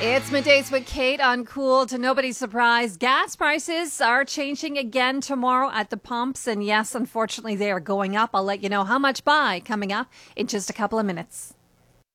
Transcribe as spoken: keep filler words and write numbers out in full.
It's Middays with Kate on Cool. To nobody's surprise, gas prices are changing again tomorrow at the pumps. And yes, unfortunately, they are going up. I'll let you know how much by coming up in just a couple of minutes.